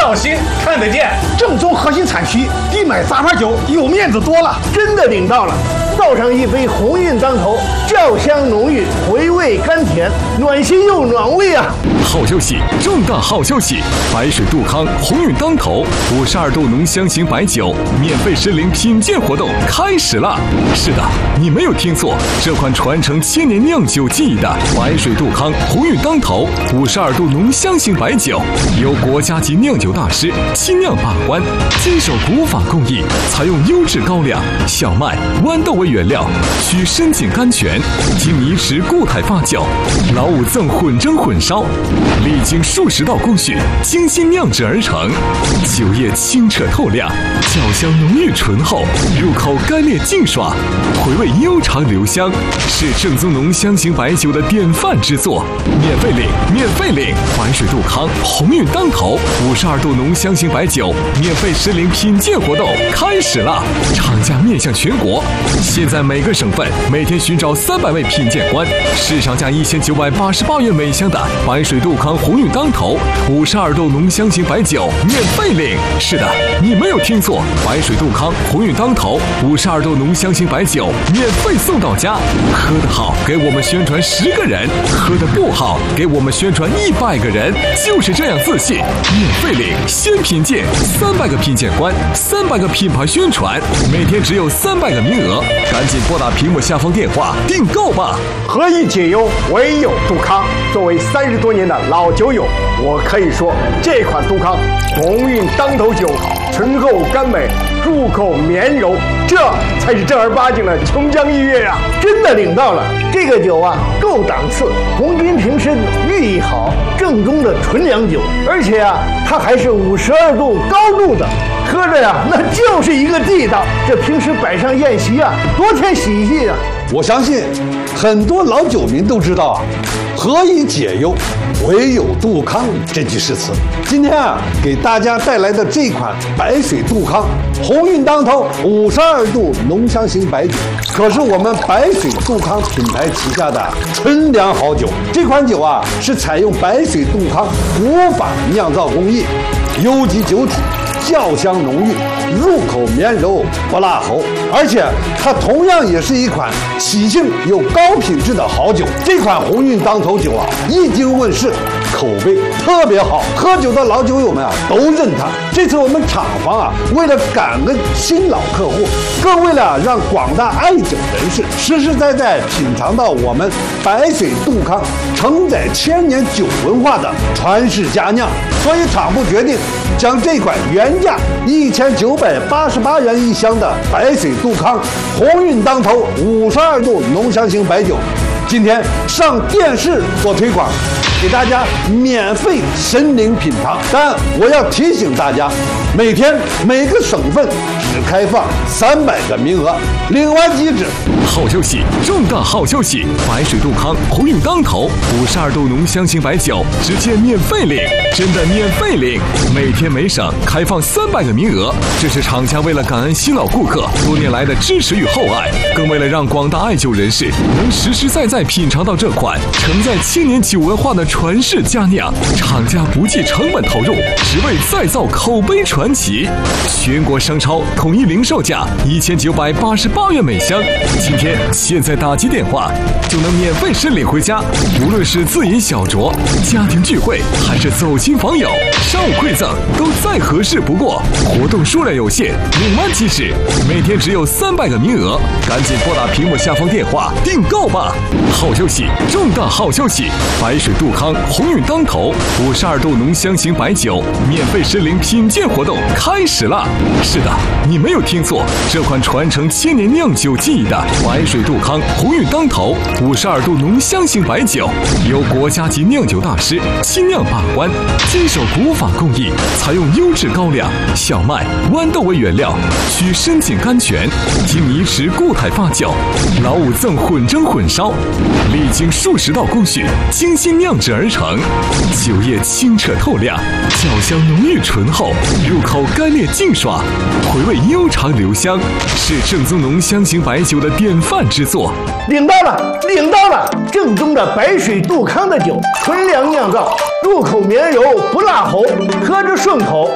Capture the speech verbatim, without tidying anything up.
绍兴看得见， 正宗核心产区，比买杂牌酒有面子多了。 真的领到了，倒上一杯鸿运当头，酱香浓郁，回味甘甜，暖心又暖胃啊！ 好消息，重大好消息！白水杜康鸿运当头五十二度浓香型白酒免费申领品鉴活动开始了。是的，你没有听错，这款传承千年酿酒技艺的白水杜康鸿运当头五十二度浓香型白酒，由国家级酿酒大师精酿把关，坚守古法工艺，采用优质高粱、小麦、豌豆为原料，取深井甘泉，经泥池固态发酵，老五赠混蒸混烧，历经数十道工序，精心酿制而成。酒液清澈透亮，酒香浓郁醇厚，入口干裂净爽，回味悠长留香，是正宗浓香型白酒的典范之作。免费领，免费领！白水杜康鸿运当头五十二度浓香型白酒免费申领品鉴活动开始了，厂家面向全国，现在每个省份每天寻找三百位品鉴官，市场价一千九百八十八元每箱的白水杜康鸿运当头五十二度浓香型白酒免费领。是的，你没有听错，白水杜康鸿运当头五十二度浓香型白酒免费送到家。喝得好，给我们宣传十个人；喝得不好，给我们宣传一百个人。就是这样自信，免费领，先品鉴，三百个品鉴官，三百个品牌宣传，每天只有三百个名额，赶紧拨打屏幕下方电话订购吧。 何以解忧，唯有杜康。作为三十多年的老酒友，我可以说，这款杜康鸿运当头酒，醇厚甘美，入口绵柔，这才是正儿八经的琼浆玉液啊！ 真的领到了，这个酒啊，够档次，红金瓶身，寓意好，正宗的纯粮酒，而且啊，它还是五十二度高度的，喝着呀，那就是一个地道。这平时摆上宴席啊，多添喜气啊！ 我相信很多老酒民都知道啊，何以解忧，唯有杜康这句诗词。今天啊，给大家带来的这款白水杜康鸿运当头五十二度浓香型白酒，可是我们白水杜康品牌旗下的纯粮好酒。这款酒啊，是采用白水杜康古法酿造工艺，优级酒体，酵香浓郁，入口绵柔不辣喉，而且它同样也是一款喜庆又高品质的好酒。这款鸿运当头酒啊，一经问世，口碑特别好，喝酒的老酒友们啊都认它。这次我们厂房啊，为了感恩新老客户，更为了让广大爱酒人士实实在在品尝到我们白水杜康承载千年酒文化的传世佳酿，所以厂部决定将这款原价一千九百八十八元一箱的白水杜康鸿运当头五十二度浓香型白酒，今天上电视做推广，给大家免费申领品尝。但我要提醒大家，每天每个省份只开放三百个名额，领完即止。 好消息，重大好消息！白水杜康鸿运当头五十二度浓香型白酒直接免费领，真的免费领！每天每省开放三百个名额，这是厂家为了感恩新老顾客多年来的支持与厚爱，更为了让广大爱酒人士能实实在在品尝到这款承载千年酒文化的传世佳酿，厂家不计成本投入，只为再造口碑传奇。全国商超统一零售价一千九百八十八元每箱，今天现在打起电话就能免费申领回家。无论是自饮小酌、家庭聚会，还是走亲访友、商务馈赠，都再合适不过。活动数量有限，领完即止，每天只有三百个名额，赶紧拨打屏幕下方电话订购吧。好消息，重大好消息！白水杜康鸿运当头五十二度浓香型白酒免费申领品鉴活动开始了。是的，你没有听错，这款传承千年酿酒技艺的白水杜康鸿运当头五十二度浓香型白酒，由国家级酿酒大师精酿把关，坚守古法工艺，采用优质高粱、小麦、豌豆为原料，取深井甘泉，经泥池固态发酵，老五赠混蒸混烧，历经数十道工序，精心酿制而成。酒液清澈透亮，酒香浓郁醇厚，入口干裂净爽，回味悠长留香，是正宗浓香型白酒的典范之作。 领到了，领到了，正宗的白水杜康的酒，纯粮酿造，入口绵柔不辣喉，喝着顺口。